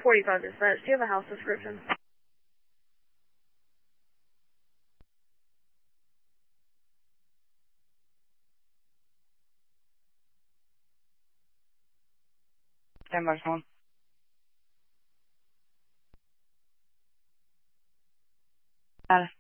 45 dispatch. Do you have a house description? Stand by phone. Dale.